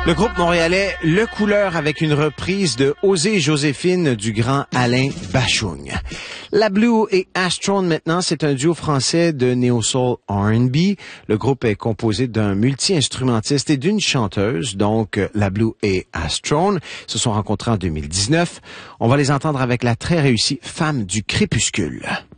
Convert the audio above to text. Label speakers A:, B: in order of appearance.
A: Le groupe montréalais Le Couleur avec une reprise de Osée Joséphine du grand Alain Bachung. La Blue et Astrone maintenant, c'est un duo français de néo-soul R&B. Le groupe est composé d'un multi-instrumentiste et d'une chanteuse, donc La Blue et Astrone se sont rencontrés en 2019. On va les entendre avec la très réussie Femme du crépuscule.